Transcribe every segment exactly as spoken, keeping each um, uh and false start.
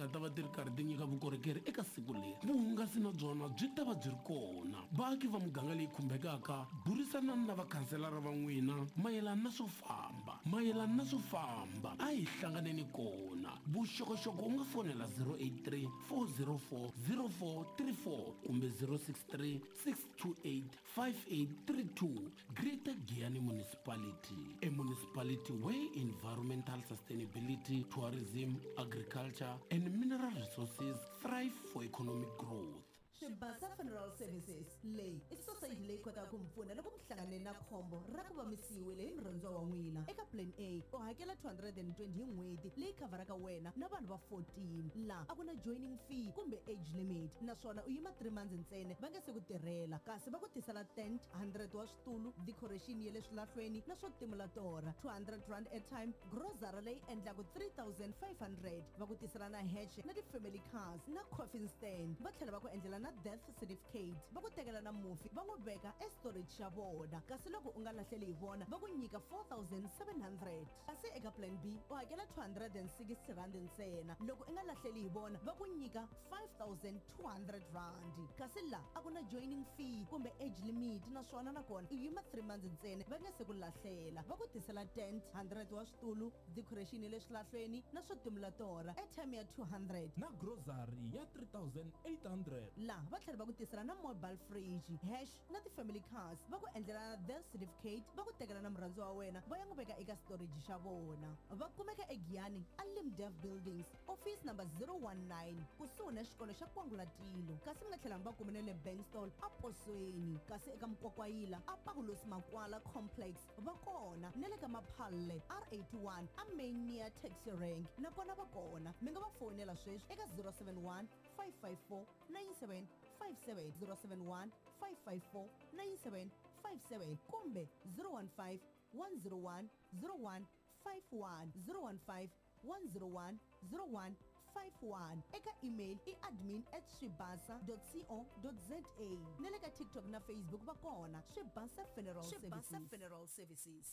tindlela ta va ti ri karhi ti nyika vukorhokeri eka siku leri vuhungasi na byona byi ta va byi ri kona. Vaaki va muganga leyi khumbekaka burisanani na vakhanselara va n'wina mayelana na swo famba mayelana na swo famba a hi hlanganeni kona. Vuxokoxoko u nga fonela zero eight three four zero four zero four three four kumbe zero six three six two eight five eight three two. Greater Giyani Municipality, a municipality where environmental sustainability, tourism, agriculture and mineral resources thrive for economic growth. Shibasa Funeral Services leyi i society leyi kotaka ku mpfuna loko mi hlangane na khombo ra ku va mi siyiwile hi murhandziwa wa n'wina. Eka plan A u hakela two hundred twenty hi n'hweti leyi khavaraka wena na vanhu va fourteen, laha a ku na joining fee kumbe age limit, naswona u yima three months ntsena va nga se ku tirhela, kasi va ku tisela tent one hundred wa switulu, decoration ya le swilahlweni na swo timula tora, two hundred rand airtime, grocery leyi endlaku three thousand five hundred, va ku tisela na hatch na ti-family cars na coffin stand, va tlhela va ku endlela na death certificate, va ku tekela na mufi va n'wi veka e storage xa vona, kasi loko u nga lahleli hi vona va ku nyika four thousand seven hundred. Kasi eka plan B u hakela two hundred sixty rand ntsena, loko u nga lahleli hi vona va ku nyika five thousand two hundred rand. Kasi la a ku na joining fee kumbe age limit, naswona nakona u yima three months ntsena va nga se ku lahlela, va ku tisela tent one hundred wa switulu, decoration ya le swilahlweni na swo timula tora, airtime ya two hundred na grocery ya three thousand eight hundred. La va tlhela va ku tisela na mobile fridge, hash na ti-family cars, va ku endlela na death certificate, va ku tekela na murhandziwa wa wena va ya n'wi veka eka storage xa vona. Va kumeka eGiyani Alimdev Buildings, office number zero one nine, kusuhi na xikolo xa Kwangulatilo. Kasi mi nga tlhela mi va kumene le Bankstall a Posweni, kasi eka Mkwakwayila a Paulus Makwala complex va kona, na le ka Maphalle R eighty-one a main near taxi rank nakona va kona. Mi nga va fonela sweswi eka zero seven one five five four nine seven five seven, zero seven one five five four nine seven five seven kumbe zero one five one zero one zero one five one, zero one five one zero one zero one five one. Eka email i admin at shibasa dot co dot za. Nele ka TikTok na Facebook va kona Shibasa Funeral Services. Shibasa Funeral Services.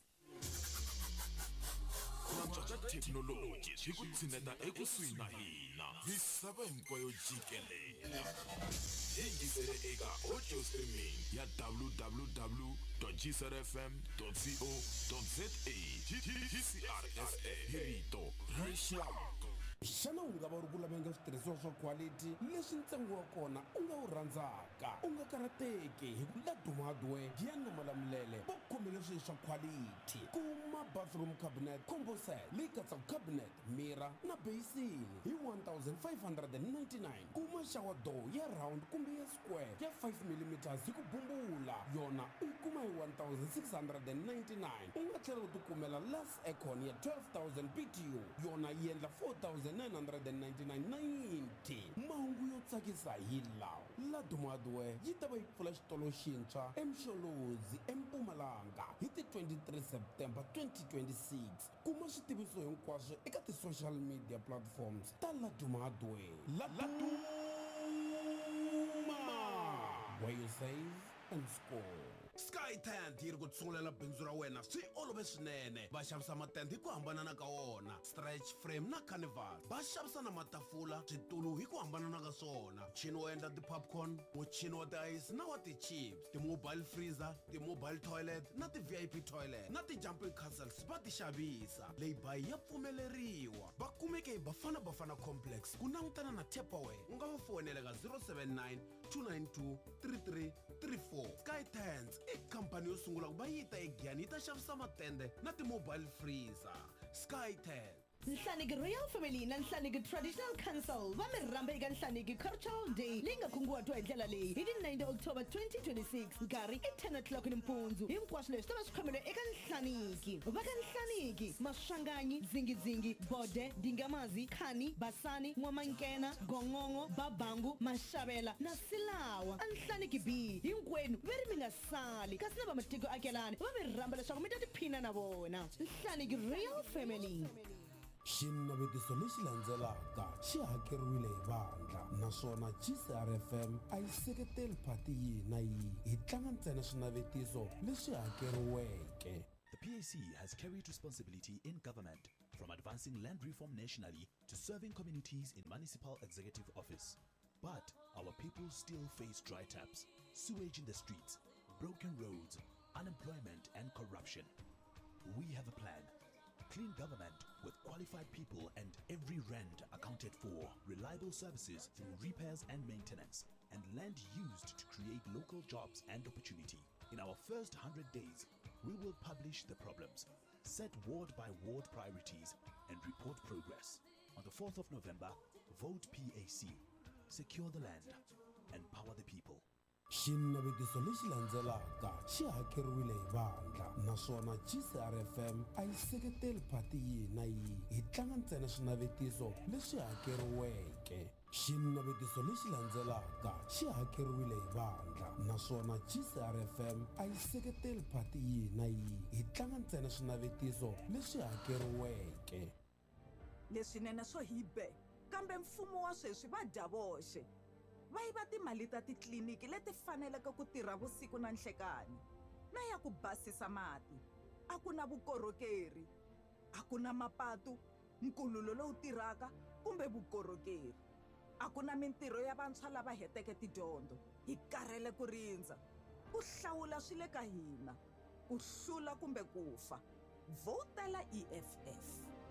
Bya technology hi ku tshineta ekusuhi na hina misava hinkwayo jikelele. Hi yingisele eka audio streaming ya w w w dot g s r f m dot co dot za. G C R S A hi rito ra rixaka. Xana u nga va ri ku laveni switirhisiwa swa quality leswi ntsengo wa kona u nga wu rhandzaka, u nga karhateki hi ku la Duma Hardware Giyani na Malamulele va khomele swilo swa quality. Kuma bathroom cabinet combo set leyi katsaka cabinet, mirror na basin hi one thousand five hundred ninety-nine. Kuma shower door ya round kumbe ya square ya five millimeters hi ku bumbula, yona u yi kuma hi one thousand six hundred ninety-nine. U nga tlhela u tikumela Las Econ ya twelve thousand B T U, yona yi endla four thousand nine hundred ninety-nine ninety. Mahungu yo tsakisa hi lawa. La Duma Hardware yi ta va yi pfula xitolo xintshwa eMxolozi eMpumalanga hi ti twenty-three September twenty twenty-six. Kuma switiviso hinkwaswo eka ti-social media platforms ta La Duma Hardware. La Duma, where you save and score. Sky Tent yi ri ku tshungulela bindzu ra wena swi olove swinene. Va xavisa matende hi ku hambanana ka wona, stretch frame na carnival. Va xavisa na matafula, switulu hi ku hambanana ka swona, muchini wo endla ti-popcorn, muchini wa ti-ice na wa ti-chips, ti-mobile freezer, ti-mobile toilet na ti-V I P toilet na ti-jumping castles va ti xavisa. Leyi bayi ya pfumeleriwa. Va kumeke hi Bafana Bafana complex ku langutana na Tupperware. U nga va fonela ka zero seven nine two nine two three three three four. Sky Tents i khampani yo sungula ku va yi ta eGiyani yi ta xavisa matende na ti-mobile freezer. Sky Tents. Nhlaneki Royal Family na Nhlaneki Traditional Council va mi rhamba eka Nhlaneki Cultural Day leyi nga kunguhatiwa hi ndlela leyi hi ti nine October twenty twenty-six. Nkarhi i ten o'clock nimpundzu. Hinkwaswo leswi ta va swi khomele eka Nhlaneki. Va ka Nhlaneki, Maswanganyi, Dzingidzingi, Bode, Dingamazi, Khani, Basani, N'wamankena, Gongongo, Babangu, Mashavela na Silawa. A Nhlaneki B hinkwenu ve ri mi nga sali, kasi na va matiko akelani va mi rhamba leswaku mi ta tiphina na vona. Nhlaneki Royal Family. Xinavetiso lexi landzelaka xi hakeriwile hi vandla, naswona G C R F M a yi seketeli phati yihi na yihi, hi tlanga ntsena swinavetiso leswi hakeriweke. The P A C has carried responsibility in government. from advancing land reform nationally to serving communities in municipal executive office. But our people still face dry taps, sewage in the streets, broken roads, unemployment and corruption. We have a plan. Clean government with qualified people and every rand accounted for, reliable services through repairs and maintenance, and land used to create local jobs and opportunity. In our first one hundred days, we will publish the problems, set ward by ward priorities, and report progress. On the fourth of November, vote P A C. Secure the land, empower the people. xinavetiso lexi landzelaka xi hakeriwile hi vandla naswona G C R F M a yi seketeli phati yihi na yihi hi tlanga ntsena swinavetiso leswi hakeriweke. xinavetiso lexi landzelaka xi hakeriwile hi vandla naswona G C R F M a yi seketeli phati yihi na yihi hi tlanga ntsena swinavetiso leswi hakeriweke. leswinene swo hibe kambe mfumo wa sweswi va dya voxe va yiva timali ta titliliniki leti faneleke ku tirha vusiku na nhlekani na ya ku basisa mati. A ku na vukorhokeri, a ku na mapatu, nkululo lowu tirhaka kumbe vukorhokeri, a ku na mintirho ya vantshwa lava heteke tidyondzo. Hi karhele ku rindza ku hlawula swi le ka hina, ku hlula kumbe ku fa. Votela E F F.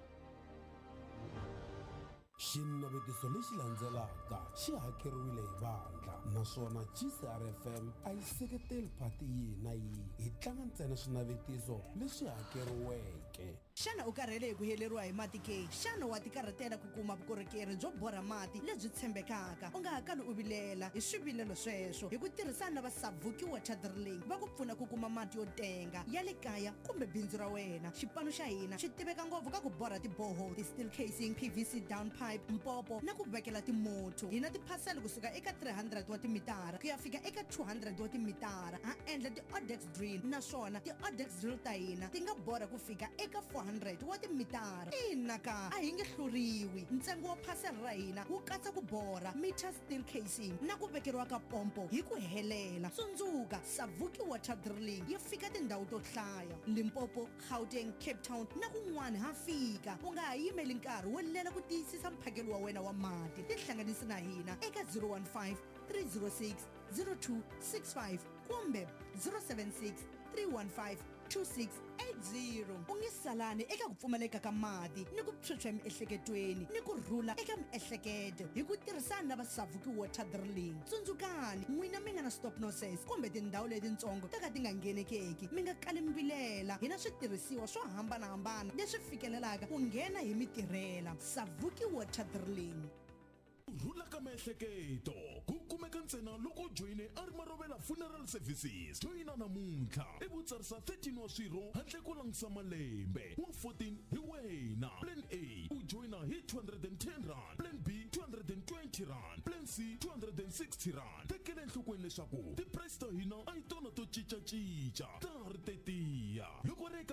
xinavetiso lexi landzelaka xi hakeriwile hi vandla naswona G C R F M a yi seketeli phati yihi na yihi hi tlanga ntsena swinavetiso leswi hakeriweke. Xana u karhele hi ku heleriwa hi mati ke? Xana wa tikarhatela ku kuma vukorhokeri byo borha mati lebyi tshembekaka? U nga hakali u vilela hi swivilelo sweswo. Hi ku tirhisana na va Savuki Water Drilling va ku pfuna ku kuma mati yo tenga ya le kaya kumbe bindzu ra wena. Xipano xa hina xi tiveka ngopfu ka ku borha tiboho, ti-steel casing, P V C down pipe, mpopo na ku vekela timoto. Hi na tiphasela kusuka eka three hundred wa timitara ku ya fika eka two hundred wa timitara. Ha endla ti-Odex drill naswona ti-Odex drill ta hina ti nga borha ku fika eka four hundred wa timitara. Ina ka a hi nge hluriwi. Ntsengo wa phasela ra hina wu katsa ku borha meter steel casing na ku vekeriwa ka pompo hi ku helela. Tsundzuka Savuki Water Drilling yi fika tindhawu to hlaya Limpopo, Gauteng, Cape Town na kun'wana ha fika. U nga ha yimeli nkarhi wo lela ku tiyisisa mphakelo wa wena wa mati. Tihlanganisi na hina eka zero one five three zero six zero two six five kumbe zero seven six three one five two six eight zero. U nge salani eka ku pfumaleka ka mati ni ku phyuphya emiehleketweni ni ku rhula eka miehleketo hi ku tirhisana na va Savuki Water Drilling. Tsundzukani n'wina mi nga na stop nonsense kumbe tindhawu letitsongo ta ka ti nga nghenekeki mi nga kali mi vilela. Hi na switirhisiwa swo hambanahambana leswi fikelelaka ku nghena hi mitirhela. Savuki Water Drilling. Rhula ka miehleketo ku kumeka ntsena loko joyine Arimarovela Funeral Services. Joyina namuntlha i vutsarisa thirteen wa swirho handle ko langisa malembe. Wa fourteen hi wena. Plan A u joyina hi two hundred ten rand, Plan B two hundred twenty rand, Plan C two hundred sixty rand. Tekela enhlokweni leswaku ti-price ta hina a hi tona to cincacinca ta ha ri tetiya. Loko ri eka